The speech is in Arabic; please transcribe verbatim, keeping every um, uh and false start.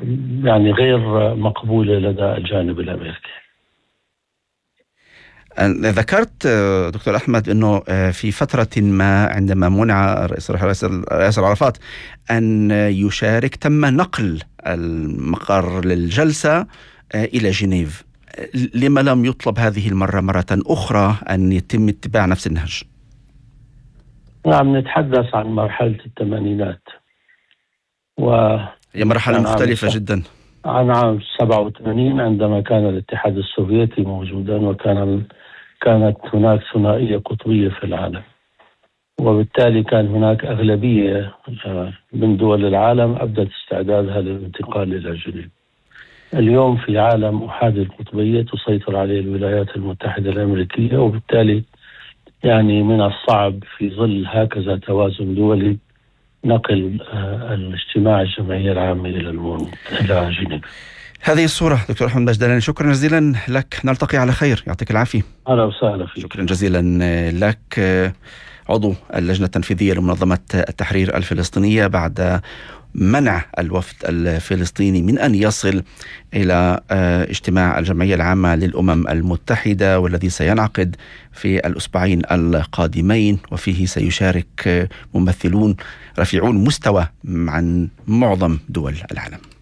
يعني غير مقبولة لدى الجانب الأمريكي. ذكرت دكتور أحمد أنه في فترة ما عندما منع رئيس ياسر عرفات أن يشارك تم نقل المقر للجلسة إلى جنيف. لما لم يطلب هذه المرة مرة أخرى أن يتم اتباع نفس النهج؟ نعم، نتحدث عن مرحلة الثمانينات، و هي مرحلة مختلفة جدا عن عام سبعة وثمانين عندما كان الاتحاد السوفيتي موجودا، وكان كانت هناك ثنائية قطبية في العالم، وبالتالي كان هناك أغلبية من دول العالم أبدت استعدادها للانتقال إلى جنيف. اليوم في عالم أحادي القطبية تسيطر عليه الولايات المتحدة الأمريكية، وبالتالي يعني من الصعب في ظل هكذا توازن دولي نقل الاجتماع الجمعية العامة إلى إلى جنيف. هذه الصورة دكتور أحمد مجدلاني، شكرا جزيلا لك، نلتقي على خير، يعطيك العافية. أهلا وسهلا فيك. شكرا جزيلا لك، عضو اللجنة التنفيذية لمنظمة التحرير الفلسطينية، بعد منع الوفد الفلسطيني من أن يصل إلى اجتماع الجمعية العامة للأمم المتحدة، والذي سينعقد في الأسبوعين القادمين، وفيه سيشارك ممثلون رفيعون مستوى عن معظم دول العالم.